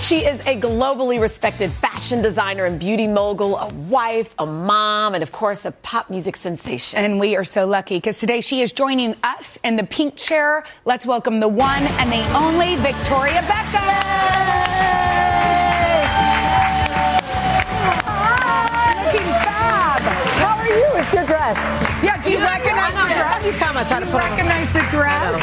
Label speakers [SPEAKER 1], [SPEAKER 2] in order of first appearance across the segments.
[SPEAKER 1] She is a globally respected fashion designer and beauty mogul, a wife, a mom, and of course, a pop music sensation.
[SPEAKER 2] And we are so lucky because today she is joining us in the pink chair. Let's welcome the one and the only Victoria Beckham. Hi, looking fab.
[SPEAKER 1] How are you? It's your dress.
[SPEAKER 2] Yeah, do you recognize the dress?
[SPEAKER 1] You come, I try to put
[SPEAKER 2] recognize the dress?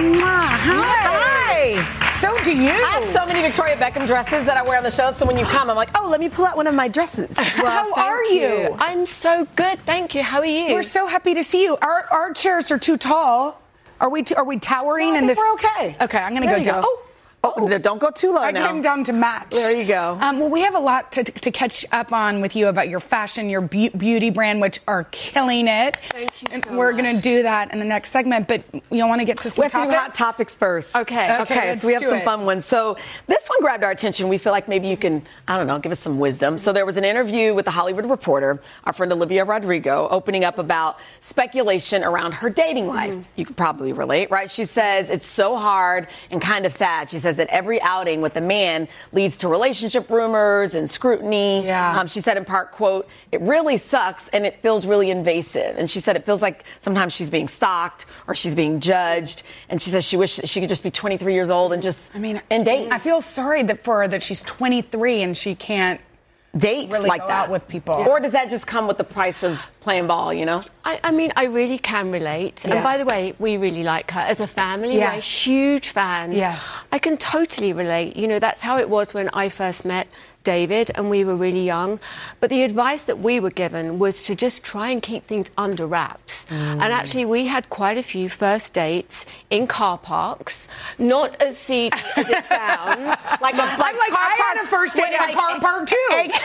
[SPEAKER 2] Hi. So do you.
[SPEAKER 1] I have so many Victoria Beckham dresses that I wear on the show, so when you come, I'm like, oh, let me pull out one of my dresses.
[SPEAKER 2] Well, how are you?
[SPEAKER 3] I'm so good, thank you. How are you?
[SPEAKER 2] We're so happy to see you. Our chairs are too tall. Are we towering?
[SPEAKER 1] No, I think we're okay.
[SPEAKER 2] Okay, I'm going to go down.
[SPEAKER 1] Oh, don't go too low now.
[SPEAKER 2] I came down to match.
[SPEAKER 1] There you go.
[SPEAKER 2] Well, we have a lot to catch up on with you about your fashion, your beauty brand, which are killing it.
[SPEAKER 3] Thank you
[SPEAKER 2] and
[SPEAKER 3] so
[SPEAKER 2] we're
[SPEAKER 3] much.
[SPEAKER 2] going to do that in the next segment, but you want to get to some
[SPEAKER 1] We have to do hot topics first.
[SPEAKER 3] Okay.
[SPEAKER 1] So we have some fun ones. So this one grabbed our attention. We feel like maybe you can, I don't know, give us some wisdom. So there was an interview with the Hollywood Reporter, our friend Olivia Rodrigo, opening up about speculation around her dating life. You could probably relate, right? She says it's so hard and kind of sad. She says that every outing with a man leads to relationship rumors and scrutiny.
[SPEAKER 2] Yeah.
[SPEAKER 1] She said in part, quote, it really sucks and it feels really invasive. And she said it feels like sometimes she's being stalked or she's being judged. And she says she wishes she could just be 23 years old and just and date.
[SPEAKER 2] I feel sorry for her that she's 23 and she can't
[SPEAKER 1] date
[SPEAKER 2] really
[SPEAKER 1] like
[SPEAKER 2] go
[SPEAKER 1] that
[SPEAKER 2] out with people.
[SPEAKER 1] Or does that just come with the price of playing ball, you know?
[SPEAKER 3] I mean, I really can relate.
[SPEAKER 1] Yeah.
[SPEAKER 3] And by the way, we really like her. As a family,
[SPEAKER 2] Yes.
[SPEAKER 3] we're huge fans.
[SPEAKER 2] Yes.
[SPEAKER 3] I can totally relate. You know, that's how it was when I first met David and we were really young. But the advice that we were given was to just try and keep things under wraps. And actually, we had quite a few first dates in car parks, not as seedy as it sounds.
[SPEAKER 2] I had a first date at a car park too.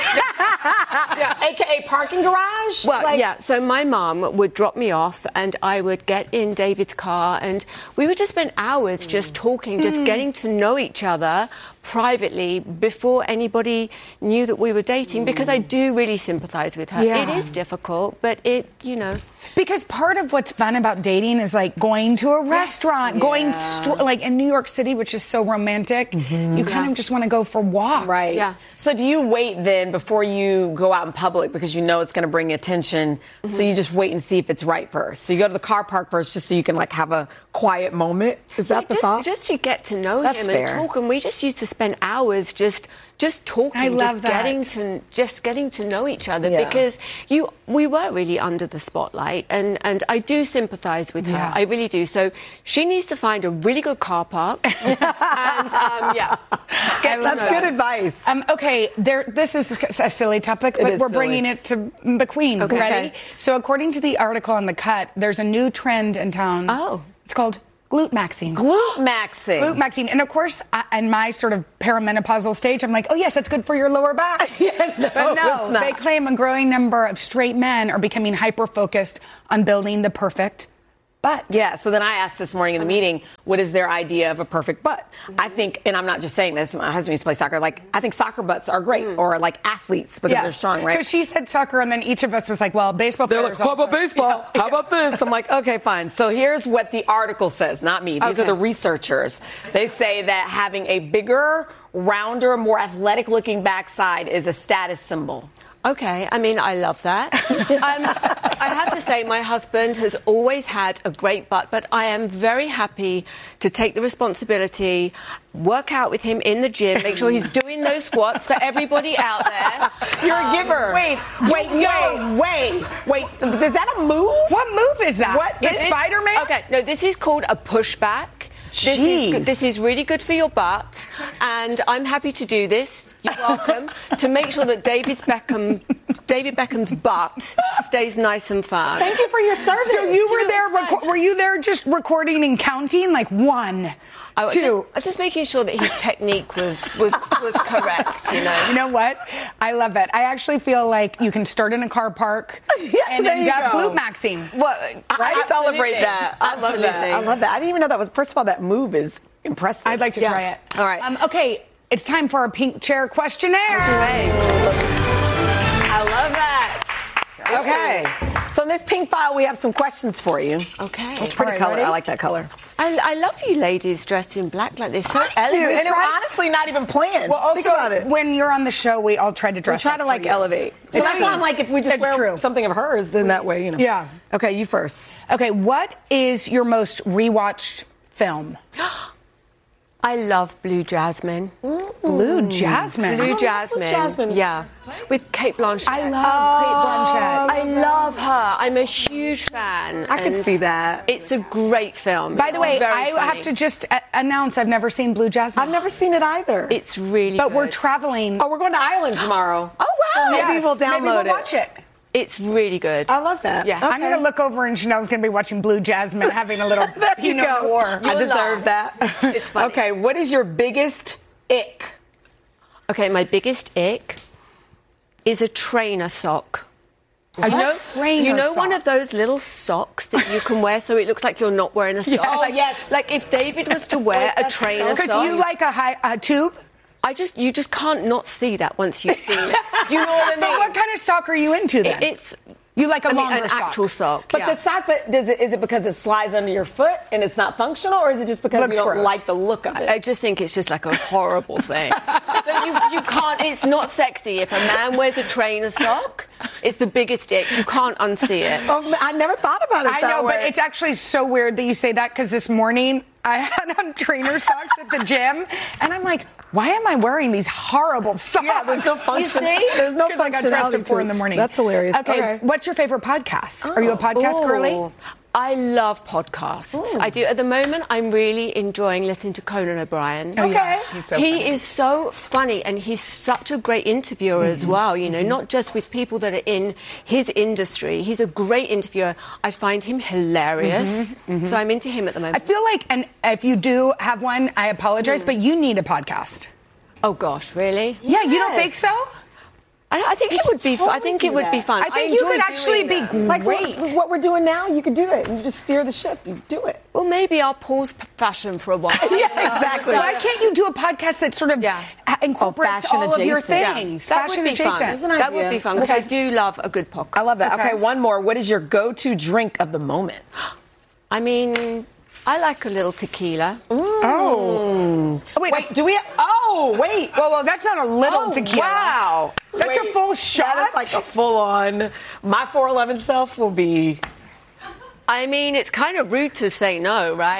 [SPEAKER 1] AKA parking garage?
[SPEAKER 3] Well, yeah. So my mum would drop me off and I would get in David's car and we would just spend hours just talking, just getting to know each other privately before anybody knew that we were dating because I do really sympathize with her.
[SPEAKER 2] Yeah.
[SPEAKER 3] It is difficult, but it, you know.
[SPEAKER 2] Because part of what's fun about dating is like going to a restaurant, going like in New York City, which is so romantic. You kind of just want to go for walks.
[SPEAKER 1] Right.
[SPEAKER 3] Yeah.
[SPEAKER 1] So do you wait then before you go out in public because you know it's going to bring attention? So you just wait and see if it's right first. So you go to the car park first just so you can like have a quiet moment. Is that the thought?
[SPEAKER 3] Just to get to know
[SPEAKER 1] That's
[SPEAKER 3] him
[SPEAKER 1] fair.
[SPEAKER 3] and talk, and we just used to spend hours just talking,
[SPEAKER 2] I love that.
[SPEAKER 3] getting to know each other
[SPEAKER 1] Yeah.
[SPEAKER 3] because we were really under the spotlight, and I do sympathise with her.
[SPEAKER 2] Yeah.
[SPEAKER 3] I really do. So she needs to find a really good car park, and get to
[SPEAKER 1] That's
[SPEAKER 3] know
[SPEAKER 1] good
[SPEAKER 3] her.
[SPEAKER 1] advice.
[SPEAKER 2] Okay, this is a silly topic, but
[SPEAKER 1] is
[SPEAKER 2] we're
[SPEAKER 1] silly.
[SPEAKER 2] bringing it to the Queen.
[SPEAKER 3] Okay.
[SPEAKER 2] Ready? So according to the article on The Cut, there's a new trend in town.
[SPEAKER 3] Oh.
[SPEAKER 2] It's called glute maxing.
[SPEAKER 1] Glute maxing.
[SPEAKER 2] Glute maxing. And of course, in my sort of perimenopausal stage, I'm like, oh yes, that's good for your lower back. But
[SPEAKER 1] it's
[SPEAKER 2] no,
[SPEAKER 1] not.
[SPEAKER 2] they claim a growing number of straight men are becoming hyper-focused on building the perfect butt.
[SPEAKER 1] Yeah, so then I asked this morning in the meeting, what is their idea of a perfect butt? I think, and I'm not just saying this, my husband used to play soccer, like, I think soccer butts are great, or like athletes, because they're strong, right?
[SPEAKER 2] Because she said soccer, and then each of us was like, well, baseball
[SPEAKER 1] They're
[SPEAKER 2] players
[SPEAKER 1] like, how about
[SPEAKER 2] also.
[SPEAKER 1] baseball? How about this? I'm like, okay, fine. So here's what the article says, not me. These are the researchers. They say that having a bigger, rounder, more athletic-looking backside is a status symbol.
[SPEAKER 3] Okay, I mean, I love that. I have to say, my husband has always had a great butt, but I am very happy to take the responsibility, work out with him in the gym, make sure he's doing those squats for everybody out there.
[SPEAKER 1] You're a giver.
[SPEAKER 2] Wait.
[SPEAKER 1] Is that a move?
[SPEAKER 2] What move is that?
[SPEAKER 1] What?
[SPEAKER 2] The Spider-Man?
[SPEAKER 3] Okay, no, this is called a pushback. This is really good for your butt, and I'm happy to do this. You're welcome to make sure that David Beckham's butt stays nice and firm.
[SPEAKER 1] Thank you for your service.
[SPEAKER 2] So you were there,
[SPEAKER 3] it's
[SPEAKER 2] were you there just recording and counting? Like 1, 2.
[SPEAKER 3] Just making sure that his technique was correct, you know.
[SPEAKER 2] You know what? I love it. I actually feel like you can start in a car park and
[SPEAKER 1] there
[SPEAKER 2] end
[SPEAKER 1] you
[SPEAKER 2] up
[SPEAKER 1] go.
[SPEAKER 2] glute maxing.
[SPEAKER 3] Well,
[SPEAKER 1] I celebrate
[SPEAKER 3] absolutely.
[SPEAKER 1] that. I love that. I love that. I didn't even know that was, first of all, that move is impressive.
[SPEAKER 2] I'd like to try it.
[SPEAKER 1] All right.
[SPEAKER 2] Okay, it's time for our pink chair questionnaire.
[SPEAKER 3] Great. I love that.
[SPEAKER 1] Okay. So in this pink file, we have some questions for you.
[SPEAKER 3] Okay.
[SPEAKER 1] It's pretty
[SPEAKER 2] All right,
[SPEAKER 1] color.
[SPEAKER 2] ready?
[SPEAKER 1] I like that color.
[SPEAKER 3] I love you ladies dressed in black like this. So
[SPEAKER 1] Dude,
[SPEAKER 3] elegant.
[SPEAKER 1] and it honestly not even planned.
[SPEAKER 2] Well,
[SPEAKER 1] Think
[SPEAKER 2] also,
[SPEAKER 1] about it.
[SPEAKER 2] when you're on the show, we all try to
[SPEAKER 1] We
[SPEAKER 2] dress
[SPEAKER 1] try
[SPEAKER 2] up
[SPEAKER 1] to
[SPEAKER 2] for
[SPEAKER 1] like
[SPEAKER 2] you.
[SPEAKER 1] elevate. So
[SPEAKER 2] It's
[SPEAKER 1] that's
[SPEAKER 2] true.
[SPEAKER 1] why I'm like, if we just
[SPEAKER 2] It's
[SPEAKER 1] wear
[SPEAKER 2] true.
[SPEAKER 1] something of hers, then that way,
[SPEAKER 2] Yeah.
[SPEAKER 1] Okay, you first.
[SPEAKER 2] Okay, what is your most rewatched film?
[SPEAKER 3] I love Blue Jasmine.
[SPEAKER 2] Blue Jasmine.
[SPEAKER 3] Blue
[SPEAKER 1] love
[SPEAKER 3] Jasmine.
[SPEAKER 1] Blue Jasmine.
[SPEAKER 3] Yeah. With Kate Blanchett.
[SPEAKER 2] I love Kate Blanchett.
[SPEAKER 3] I love her. I'm a huge fan.
[SPEAKER 1] I can
[SPEAKER 3] and
[SPEAKER 1] see that.
[SPEAKER 3] It's a great film.
[SPEAKER 2] By the way,
[SPEAKER 3] It's very
[SPEAKER 2] I
[SPEAKER 3] funny.
[SPEAKER 2] have to just announce I've never seen Blue Jasmine.
[SPEAKER 1] I've never seen it either.
[SPEAKER 3] It's really
[SPEAKER 2] But
[SPEAKER 3] good.
[SPEAKER 2] we're traveling.
[SPEAKER 1] Oh, we're going to Ireland tomorrow.
[SPEAKER 2] Oh, wow.
[SPEAKER 1] So maybe
[SPEAKER 2] Yes.
[SPEAKER 1] we'll download
[SPEAKER 2] Maybe we'll
[SPEAKER 1] it.
[SPEAKER 2] watch it.
[SPEAKER 3] It's really good.
[SPEAKER 1] I love that.
[SPEAKER 3] Yeah.
[SPEAKER 2] I'm going to look over and Chanel's going to be watching Blue Jasmine, having a little
[SPEAKER 1] There you
[SPEAKER 2] Pinot
[SPEAKER 1] go.
[SPEAKER 2] Noir.
[SPEAKER 1] I
[SPEAKER 3] You'll
[SPEAKER 1] deserve that.
[SPEAKER 3] It's funny.
[SPEAKER 1] Okay, what is your biggest ick?
[SPEAKER 3] Okay, my biggest ick is a trainer sock.
[SPEAKER 2] A trainer
[SPEAKER 3] you know
[SPEAKER 2] sock.
[SPEAKER 3] one of those little socks that you can wear so it looks like you're not wearing a sock?
[SPEAKER 1] Oh,
[SPEAKER 3] like,
[SPEAKER 1] yes.
[SPEAKER 3] Like if David was to wear a
[SPEAKER 1] that's
[SPEAKER 3] trainer
[SPEAKER 2] Because
[SPEAKER 3] sock.
[SPEAKER 2] you like a tube?
[SPEAKER 3] You just can't not see that once you've seen it. Do you know what I mean?
[SPEAKER 2] But what kind of sock are you into then?
[SPEAKER 3] It's
[SPEAKER 2] you like a longer
[SPEAKER 3] an
[SPEAKER 2] sock.
[SPEAKER 3] actual sock.
[SPEAKER 1] But
[SPEAKER 3] yeah.
[SPEAKER 1] the sock, is it because it slides under your foot and it's not functional, or is it just because
[SPEAKER 2] Looks
[SPEAKER 1] you don't
[SPEAKER 2] gross.
[SPEAKER 1] like the look of it?
[SPEAKER 3] I just think it's just like a horrible thing. But you can't, it's not sexy. If a man wears a trainer sock, it's the biggest ick. You can't unsee it.
[SPEAKER 1] Oh, I never thought about it
[SPEAKER 2] I
[SPEAKER 1] that
[SPEAKER 2] know,
[SPEAKER 1] way.
[SPEAKER 2] but it's actually so weird that you say that because this morning I had on trainer socks at the gym, and I'm like, why am I wearing these horrible socks?
[SPEAKER 1] Yeah, there's no function.
[SPEAKER 3] You see?
[SPEAKER 1] There's no
[SPEAKER 2] Because I got dressed
[SPEAKER 1] functionality
[SPEAKER 2] at 4
[SPEAKER 1] to
[SPEAKER 2] in the
[SPEAKER 1] it.
[SPEAKER 2] morning.
[SPEAKER 1] That's hilarious.
[SPEAKER 2] Okay, what's your favorite podcast? Are you a podcast girly?
[SPEAKER 3] Oh, I love podcasts. I do. At the moment, I'm really enjoying listening to Conan O'Brien.
[SPEAKER 1] Okay.
[SPEAKER 2] He's so
[SPEAKER 3] He
[SPEAKER 2] funny.
[SPEAKER 3] is so funny, and he's such a great interviewer as well, you know, not just with people that are in his industry. He's a great interviewer. I find him hilarious. So I'm into him at the
[SPEAKER 2] I
[SPEAKER 3] moment.
[SPEAKER 2] feel like, and if you do have one, I apologize, but you need a podcast.
[SPEAKER 3] Oh, gosh, really?
[SPEAKER 2] Yeah, you don't
[SPEAKER 1] Yes.
[SPEAKER 2] think so?
[SPEAKER 3] I think it would be fun. I think it would be fun.
[SPEAKER 2] I think you
[SPEAKER 3] enjoy
[SPEAKER 2] could actually
[SPEAKER 3] doing
[SPEAKER 2] be
[SPEAKER 3] that.
[SPEAKER 1] Like
[SPEAKER 2] great.
[SPEAKER 1] what we're doing now, you could do it. You just steer the ship. You do it.
[SPEAKER 3] Well, maybe I'll pause fashion for a while.
[SPEAKER 1] Yeah, exactly.
[SPEAKER 2] Why can't you do a podcast that sort of
[SPEAKER 3] Yeah.
[SPEAKER 2] incorporates
[SPEAKER 1] fashion
[SPEAKER 2] all of your
[SPEAKER 1] adjacent.
[SPEAKER 2] things?
[SPEAKER 3] That
[SPEAKER 2] Fashion
[SPEAKER 3] would be fun.
[SPEAKER 2] adjacent.
[SPEAKER 1] There's an
[SPEAKER 3] That
[SPEAKER 1] idea.
[SPEAKER 3] would be fun because I do love a good podcast.
[SPEAKER 1] I love that.
[SPEAKER 2] Okay.
[SPEAKER 1] Okay, one more. What is your go-to drink of the moment?
[SPEAKER 3] I mean, I like a little tequila.
[SPEAKER 2] Oh, wait.
[SPEAKER 1] Wait, do we? Oh, wait.
[SPEAKER 2] Well, that's not a little
[SPEAKER 1] Oh,
[SPEAKER 2] tequila.
[SPEAKER 1] wow.
[SPEAKER 2] That's a
[SPEAKER 1] Wait,
[SPEAKER 2] full shot?
[SPEAKER 1] That is like a full-on. My 411 self will be.
[SPEAKER 3] I mean, it's kind of rude to say no, right?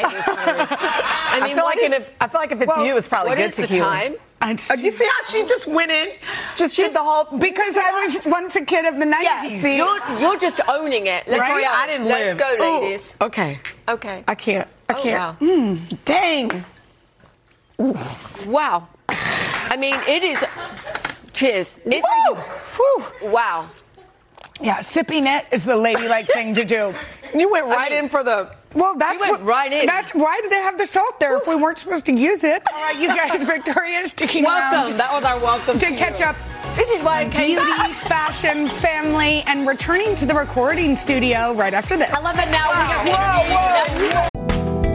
[SPEAKER 3] I
[SPEAKER 1] I feel like if it's you, it's probably
[SPEAKER 3] what
[SPEAKER 1] good
[SPEAKER 3] is the
[SPEAKER 1] tequila.
[SPEAKER 3] time?
[SPEAKER 1] Do you see how she just went in? Just did the whole.
[SPEAKER 2] Because I was once a kid of the 90s.
[SPEAKER 1] Yeah, see?
[SPEAKER 3] You're just owning it. Let's
[SPEAKER 1] Victoria,
[SPEAKER 3] go.
[SPEAKER 1] I didn't
[SPEAKER 3] Let's
[SPEAKER 1] live.
[SPEAKER 3] go,
[SPEAKER 1] Ooh,
[SPEAKER 3] ladies.
[SPEAKER 1] Okay.
[SPEAKER 3] Okay.
[SPEAKER 1] I can't. I
[SPEAKER 3] Oh,
[SPEAKER 1] can't.
[SPEAKER 3] wow.
[SPEAKER 1] Dang.
[SPEAKER 3] Wow. I mean, it is. Cheers.
[SPEAKER 1] Woo! Whew.
[SPEAKER 3] Wow.
[SPEAKER 2] Yeah, sipping it is the ladylike thing to do.
[SPEAKER 1] You went right
[SPEAKER 3] mean-
[SPEAKER 1] in for the.
[SPEAKER 2] Well, that's
[SPEAKER 3] You went right in.
[SPEAKER 2] That's why did they have the salt there if we weren't supposed to use it? All right, you guys, Victoria's sticking
[SPEAKER 1] Welcome.
[SPEAKER 2] around
[SPEAKER 1] That was our welcome
[SPEAKER 2] to catch up.
[SPEAKER 3] This is why I came
[SPEAKER 2] Beauty,
[SPEAKER 3] back.
[SPEAKER 2] fashion, family, and returning to the recording studio right after this.
[SPEAKER 1] I love it now. We got
[SPEAKER 2] Whoa, whoa.